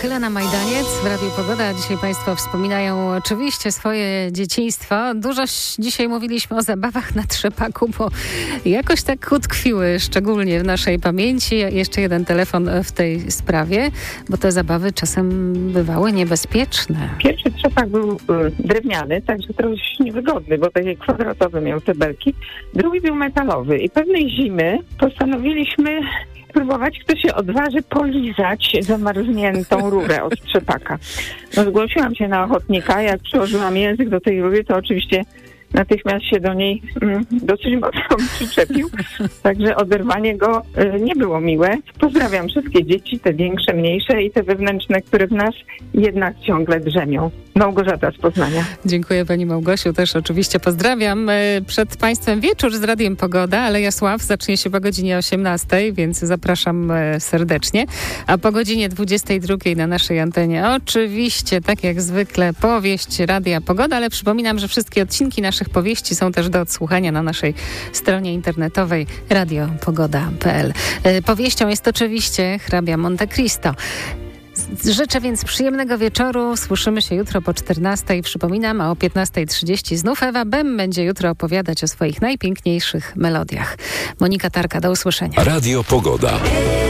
Helena Majdaniec w Radiu Pogoda. Dzisiaj Państwo wspominają oczywiście swoje dzieciństwo. Dużo dzisiaj mówiliśmy o zabawach na trzepaku, bo jakoś tak utkwiły szczególnie w naszej pamięci. Jeszcze jeden telefon w tej sprawie, bo te zabawy czasem bywały niebezpieczne. Pierwszy trzepak był drewniany, także trochę niewygodny, bo takie kwadratowe miał te belki. Drugi był metalowy i pewnej zimy postanowiliśmy próbować, kto się odważy polizać zamarzniętą rurę od trzepaka. No, zgłosiłam się na ochotnika, jak przyłożyłam język do tej rury, to oczywiście natychmiast się do niej dosyć mocno przyczepił, także oderwanie go nie było miłe. Pozdrawiam wszystkie dzieci, te większe, mniejsze i te wewnętrzne, które w nas jednak ciągle drzemią. Małgorzata z Poznania. Dziękuję Pani Małgosiu, też oczywiście pozdrawiam. Przed Państwem wieczór z Radiem Pogoda, ale Jasław zacznie się po godzinie 18, więc zapraszam serdecznie. A po godzinie 22 na naszej antenie oczywiście, tak jak zwykle, powieść Radia Pogoda, ale przypominam, że wszystkie odcinki naszych powieści są też do odsłuchania na naszej stronie internetowej radiopogoda.pl. Powieścią jest oczywiście Hrabia Monte Cristo. Życzę więc przyjemnego wieczoru. Słyszymy się jutro po 14:00. Przypominam, a o 15:30 znów Ewa Bem będzie jutro opowiadać o swoich najpiękniejszych melodiach. Monika Tarka, do usłyszenia. Radio Pogoda.